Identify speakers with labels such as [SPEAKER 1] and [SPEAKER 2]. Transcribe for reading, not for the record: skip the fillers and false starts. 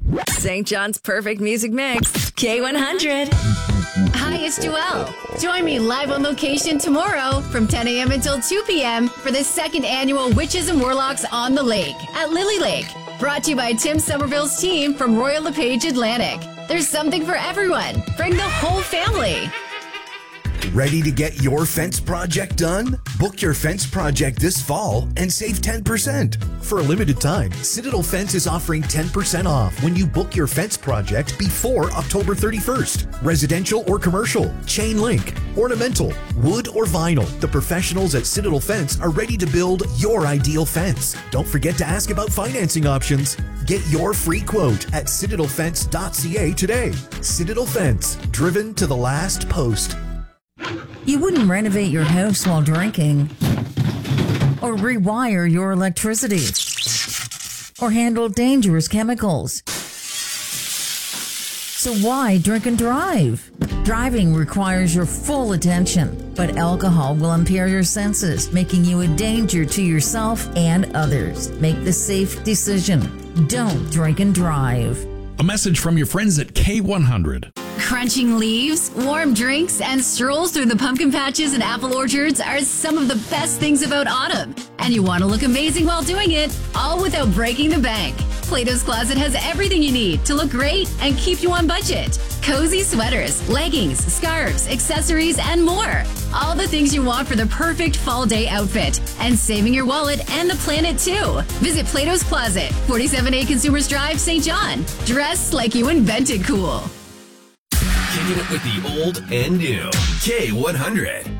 [SPEAKER 1] St. John's perfect music mix. K100.
[SPEAKER 2] Hi, it's Joelle. Join me live on location tomorrow from 10 a.m. until 2 p.m. for the second annual Witches and Warlocks on the Lake at Lily Lake. Brought to you by Tim Somerville's team from Royal LePage Atlantic. There's something for everyone. Bring the whole family.
[SPEAKER 3] Ready to get your fence project done? Book your fence project this fall and save 10%. For a limited time, Citadel Fence is offering 10% off when you book your fence project before October 31st. Residential or commercial, chain link, ornamental, wood or vinyl. The professionals at Citadel Fence are ready to build your ideal fence. Don't forget to ask about financing options. Get your free quote at citadelfence.ca today. Citadel Fence, driven to the last post.
[SPEAKER 4] You wouldn't renovate your house while drinking, or rewire your electricity, or handle dangerous chemicals. So why drink and drive? Driving requires your full attention, but alcohol will impair your senses, making you a danger to yourself and others. Make the safe decision. Don't drink and drive.
[SPEAKER 5] A message from your friends at K100.
[SPEAKER 2] Crunching leaves, warm drinks, and strolls through the pumpkin patches and apple orchards are some of the best things about autumn. And you want to look amazing while doing it, all without breaking the bank. Plato's Closet has everything you need to look great and keep you on budget. Cozy sweaters, leggings, scarves, accessories, and more. All the things you want for the perfect fall day outfit. And saving your wallet and the planet too. Visit Plato's Closet, 47A Consumers Drive, St. John. Dress like you invented cool.
[SPEAKER 6] Kicking it with the old and new. K100.